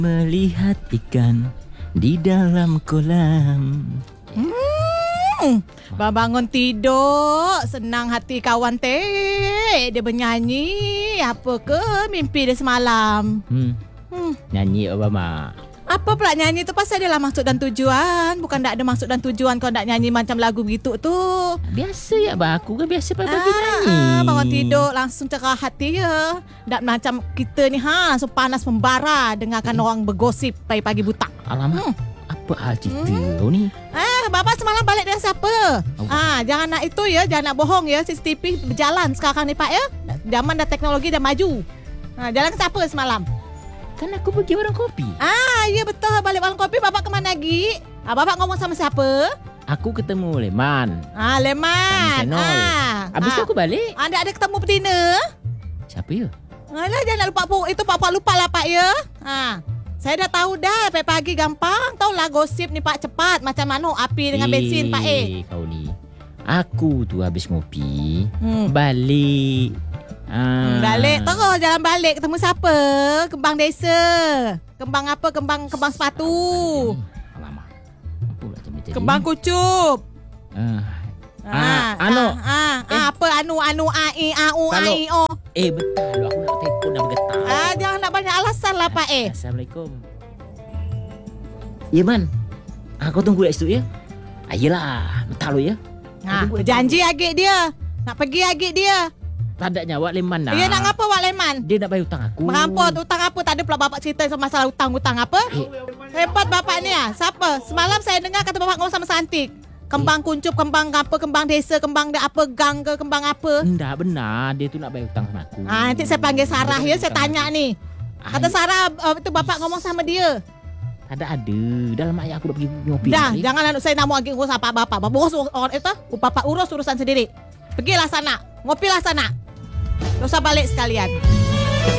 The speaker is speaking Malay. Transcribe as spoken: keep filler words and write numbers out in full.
Melihat ikan di dalam kolam. Hmm, bangun tidur, senang hati kawan teh. Dia bernyanyi. Apa ke mimpi dia semalam? Hmm. Hmm. Nyanyi apa mak? Apa pula nyanyi tu pasal dia lah maksud dan tujuan. Bukan tak ada maksud dan tujuan kau nak nyanyi macam lagu begitu tu. Biasa ya bah, aku kan biasa pagi-pagi Ah, nyanyi. ah, bangun tidur langsung cerah hati ya. Tak macam kita ni ha, langsung panas membara dengarkan Hmm. orang bergosip pagi-pagi buta. Alamak, Hmm. apa hal cerita kau ni? Eh, bapa semalam balik dengan siapa? Oh. Ah, jangan nak itu ya, jangan nak bohong ya. C C T V berjalan sekarang ni Pak ya. Zaman dah teknologi dah maju. Ha, jalan ke siapa semalam? Kan aku pergi warung kopi. Ah, ya betul. Balik warung kopi bapak ke mana lagi? Ah, bapak ngomong sama siapa? Aku ketemu Leman. Ah, Leman. Sama Senol. Ah. Habis tu ah. aku balik. Anda ada ketemu betina? Siapa ya? Alah, jangan lupa pun. Itu Pak Pak lupa lah Pak ya. Ha. Saya dah tahu dah. Pagi-pagi gampang. Tahulah gosip ni Pak cepat. Macam mana api dengan bensin Pak eh. Kau ni. Aku tu habis ngopi. Hmm. Balik. Ah. Hmm, balik terus jalan balik ketemu siapa? Kembang desa. Kembang apa? Kembang kembang sepatu. Alamak. Apa pula macam ni? Kembang kucup. Ah. Ah, Ah, anu. ah, ah, Eh. ah, apa anu anu a i a u a Kalau- i o. Eh betul. Aku nak telefon dah bergetar. Ah, jangan nak banyak alasan lah Pak eh. Assalamualaikum. Ya man. Aku tunggu kat situ ya. Ah, yelah. Betul ya. Ha, tunggu. janji agik dia. Nak pergi agik dia. Tak ada nyawa Leman dah. Dia nak ngapa Wak Leman? Dia nak bayar hutang aku. Merampok hutang apa? Tak ada pula bapak cerita masalah hutang-hutang apa? Eh. Hebat bapak ni ah. Siapa? Semalam saya dengar kata bapak ngomong sama Santik. Kembang kuncup, kembang apa, kembang desa, kembang dia apa, gang ke, kembang apa. Enggak benar. Dia tu nak bayar hutang sama aku. Ah, nanti saya panggil Sarah ya, saya tanya ni. Kata Ay, Sarah, uh, itu bapak ngomong sama dia. ada ada. Dalam ayah aku dah pergi ngopi. Dah, tadi. jangan anak saya nak mau lagi urus apa-apa. Bapak urus orang itu, bapak urus urusan sendiri. Pergilah sana, ngopilah sana. Tak usah balik sekalian.